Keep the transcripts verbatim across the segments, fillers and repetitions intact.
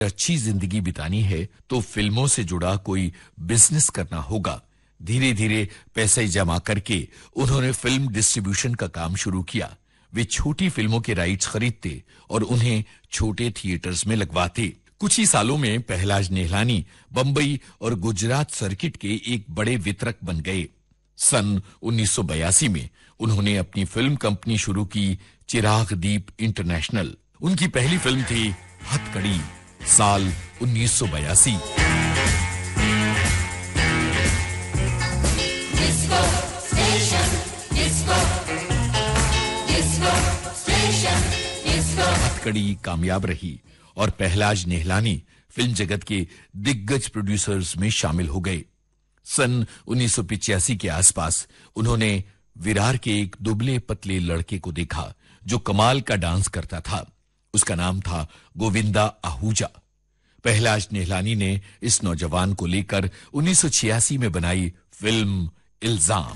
अच्छी जिंदगी बितानी है तो फिल्मों से जुड़ा कोई बिजनेस करना होगा। धीरे धीरे पैसे जमा करके उन्होंने फिल्म डिस्ट्रीब्यूशन का काम शुरू किया। वे छोटी फिल्मों के राइट्स खरीदते और उन्हें छोटे थिएटर्स में लगवाते। कुछ ही सालों में पहलाज निहलानी बंबई और गुजरात सर्किट के एक बड़े वितरक बन गए। सन उन्नीस सौ बयासी में उन्होंने अपनी फिल्म कंपनी शुरू की, चिराग दीप इंटरनेशनल। उनकी पहली फिल्म थी हथकड़ी, साल उन्नीस सौ बयासी। हथकड़ी कामयाब रही और पहलाज निहलानी फिल्म जगत के दिग्गज प्रोड्यूसर्स में शामिल हो गए। सन उन्नीस सौ पिचासी के आसपास उन्होंने विरार के एक दुबले पतले लड़के को देखा जो कमाल का डांस करता था। उसका नाम था गोविंदा आहूजा। पहलाज निहलानी ने इस नौजवान को लेकर उन्नीस सौ छियासी में बनाई फिल्म इल्जाम।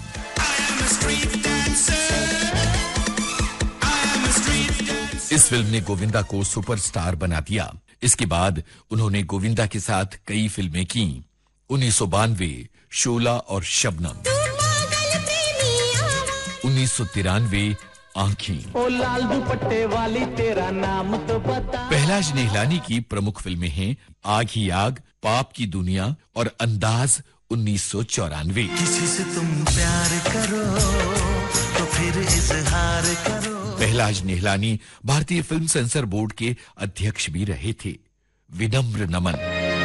इस फिल्म ने गोविंदा को सुपरस्टार बना दिया। इसके बाद उन्होंने गोविंदा के साथ कई फिल्में की। उन्नीस सौ बानवे शोला और शबनम, उन्नीस सौ तिरानवे आंखें। ओ लाल दुपट्टे वाली तेरा नाम तो बता। पहलाज निहलानी की प्रमुख फिल्में हैं आग ही आग, पाप की दुनिया और अंदाज उन्नीस सौ चौरानवे। किसी से तुम प्यार करो तो फिर इजहार करो। पहलाज निहलानी भारतीय फिल्म सेंसर बोर्ड के अध्यक्ष भी रहे थे। विनम्र नमन।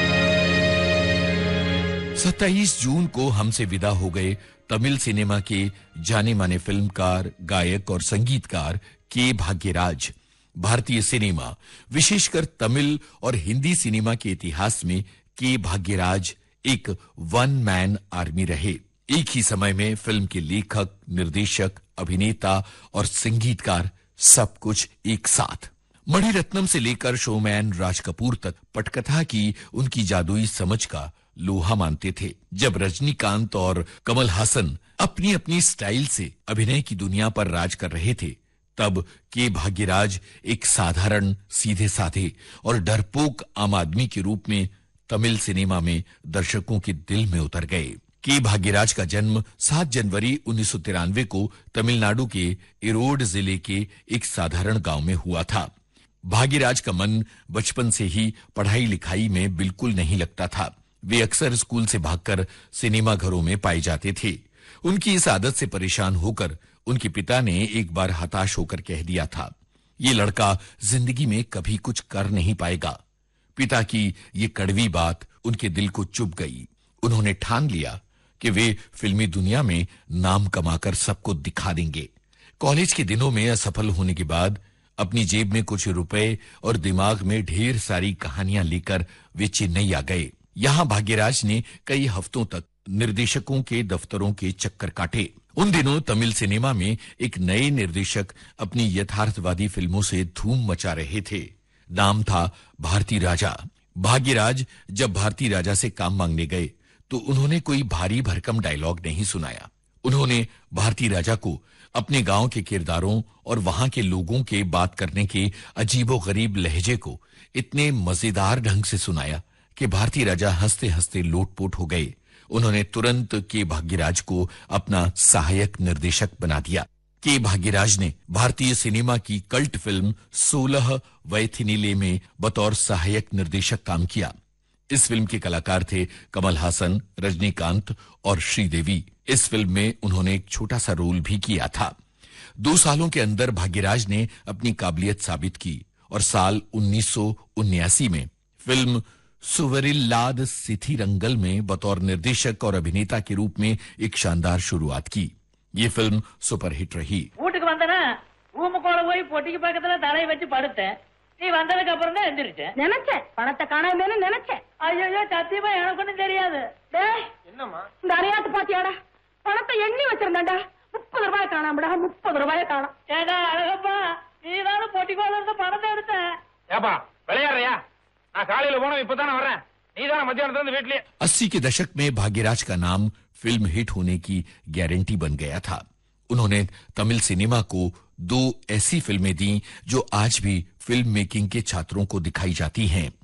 सत्ताईस जून को हमसे विदा हो गए तमिल सिनेमा के जाने माने फिल्मकार, गायक और संगीतकार के भाग्यराज। भारतीय सिनेमा, विशेषकर तमिल और हिंदी सिनेमा के इतिहास में के भाग्यराज एक वन मैन आर्मी रहे। एक ही समय में फिल्म के लेखक, निर्देशक, अभिनेता और संगीतकार, सब कुछ एक साथ। मणिरत्नम से लेकर शोमैन राज कपूर तक पटकथा की उनकी जादुई समझ का लोहा मानते थे। जब रजनीकांत और कमल हासन अपनी अपनी स्टाइल से अभिनय की दुनिया पर राज कर रहे थे, तब के भाग्यराज एक साधारण, सीधे साधे और डरपोक आम आदमी के रूप में तमिल सिनेमा में दर्शकों के दिल में उतर गए। के भाग्यराज का जन्म सात जनवरी उन्नीस सौ तिरानवे को तमिलनाडु के इरोड जिले के एक साधारण गांव में हुआ था। भाग्यराज का मन बचपन से ही पढ़ाई लिखाई में बिल्कुल नहीं लगता था। वे अक्सर स्कूल से भागकर सिनेमा घरों में पाए जाते थे। उनकी इस आदत से परेशान होकर उनके पिता ने एक बार हताश होकर कह दिया था, ये लड़का जिंदगी में कभी कुछ कर नहीं पाएगा। पिता की ये कड़वी बात उनके दिल को चुभ गई। उन्होंने ठान लिया कि वे फिल्मी दुनिया में नाम कमाकर सबको दिखा देंगे। कॉलेज के दिनों में असफल होने के बाद अपनी जेब में कुछ रुपए और दिमाग में ढेर सारी कहानियां लेकर वे चेन्नई आ गए। यहां भाग्यराज ने कई हफ्तों तक निर्देशकों के दफ्तरों के चक्कर काटे। उन दिनों तमिल सिनेमा में एक नए निर्देशक अपनी यथार्थवादी फिल्मों से धूम मचा रहे थे। नाम था भारती राजा। भाग्यराज जब भारती राजा से काम मांगने गए तो उन्होंने कोई भारी भरकम डायलॉग नहीं सुनाया। उन्होंने भारती राजा को अपने गांव के किरदारों और वहां के लोगों के बात करने के अजीबोगरीब लहजे को इतने मजेदार ढंग से सुनाया कि भारती राजा हंसते हंसते लोटपोट हो गए। उन्होंने तुरंत के भाग्यराज को अपना सहायक निर्देशक बना दिया। के भाग्यराज ने भारतीय सिनेमा की कल्ट फिल्म सोलह वैथिनीले में बतौर सहायक निर्देशक काम किया। इस फिल्म के कलाकार थे कमल हासन, रजनीकांत और श्रीदेवी। इस फिल्म में उन्होंने एक छोटा सा रोल भी किया था। दो सालों के अंदर भाग्यराज ने अपनी काबिलियत साबित की और साल उन्नीस सौ उन्यासी में फिल्म सुवरिल्लाद सिथिरंगल में बतौर निर्देशक और अभिनेता के रूप में एक शानदार शुरुआत की। ये फिल्म सुपरहिट रही। வீட்டுக்கு வந்தனா ரூமுக்குள்ள போய் பொட்டிக்கு பக்கத்துல தலை வச்சு படுத்தேன். நீ வந்ததுக்கு அப்புறம் தான் எந்திரிச்சேன். நினைச்சேன் பணத்தை காணாமேன்னு நினைச்சேன். ஐயோ சத்தியமா எனக்கு ஒண்ணும் தெரியாது. டேய் என்னம்மா இந்த அரையாத்து பாத்தியாடா? பணத்தை எண்ணி வச்சிருந்தேன்டா. முப்பது ரூபாய் காணாமடா. முப்பது ரூபாய் காணோம். ஏடா அழகப்பா நீதான பொட்டிக்குள்ள இருந்து பணத்தை எடுத்த. ஏப்பா விளையாடுறியா? நான் காலையில போனோம் இப்பதானே வரேன். நீதான மத்தியானத்துல இருந்து வீட்லயே. अस्सी के दशक में भाग्यराज का नाम फिल्म हिट होने की गारंटी बन गया था। उन्होंने तमिल सिनेमा को दो ऐसी फिल्में दी जो आज भी फिल्म मेकिंग के छात्रों को दिखाई जाती हैं।